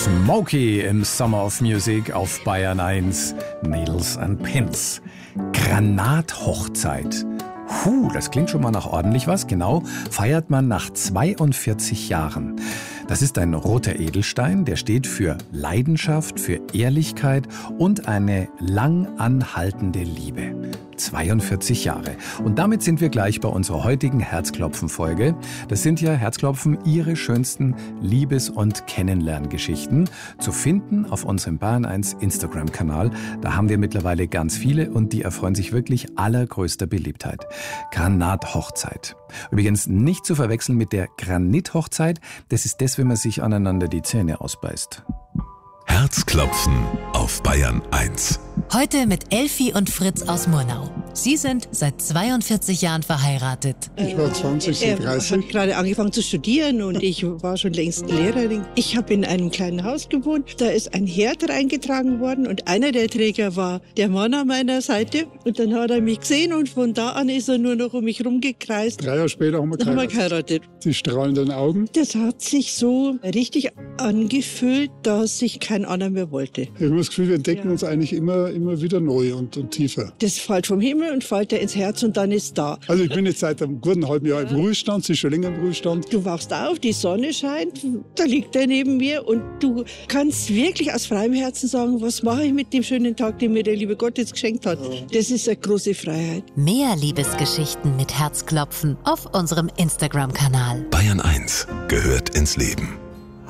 Smokey im Summer of Music auf Bayern 1, Needles and Pins. Granathochzeit. Das klingt schon mal nach ordentlich was. Genau, feiert man nach 42 Jahren. Das ist ein roter Edelstein, der steht für Leidenschaft, für Ehrlichkeit und eine lang anhaltende Liebe. 42 Jahre. Und damit sind wir gleich bei unserer heutigen Herzklopfen-Folge. Das sind ja, Herzklopfen, Ihre schönsten Liebes- und Kennenlerngeschichten zu finden auf unserem Bayern 1 Instagram-Kanal. Da haben wir mittlerweile ganz viele und die erfreuen sich wirklich allergrößter Beliebtheit. Granathochzeit. Übrigens nicht zu verwechseln mit der Granithochzeit. Das ist das, wenn man sich aneinander die Zähne ausbeißt. Herzklopfen auf Bayern 1. Heute mit Elfi und Fritz aus Murnau. Sie sind seit 42 Jahren verheiratet. Ich war 20, Er 30. hat gerade angefangen zu studieren und ich war schon längst Lehrerin. Ich habe in einem kleinen Haus gewohnt. Da ist ein Herd reingetragen worden und einer der Träger war der Mann an meiner Seite. Und dann hat er mich gesehen und von da an ist er nur noch um mich rumgekreist. 3 Jahre später haben wir Dann haben wir geheiratet. geheiratet. Die strahlenden Augen. Das hat sich so richtig angefühlt, dass ich kein anderer mehr wollte. Ich habe das Gefühl, wir entdecken uns eigentlich immer wieder neu und tiefer. Das fällt vom Himmel und fällt dir ins Herz und dann ist da. Also ich bin jetzt seit einem guten halben Jahr im Ruhestand, sie ist schon länger im Ruhestand. Du wachst auf, die Sonne scheint, da liegt er neben mir und du kannst wirklich aus freiem Herzen sagen, was mache ich mit dem schönen Tag, den mir der liebe Gott jetzt geschenkt hat. Das ist eine große Freiheit. Mehr Liebesgeschichten mit Herzklopfen auf unserem Instagram-Kanal. Bayern 1 gehört ins Leben.